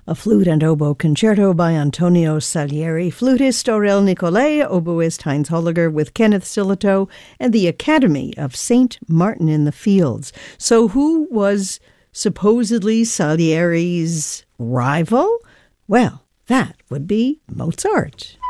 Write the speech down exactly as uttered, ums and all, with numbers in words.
A flute and oboe concerto by Antonio Salieri, flutist Aurel Nicolai, oboist Heinz Holliger with Kenneth Sillitoe, and the Academy of Saint Martin in the Fields. So who was supposedly Salieri's rival? Well, that would be Mozart.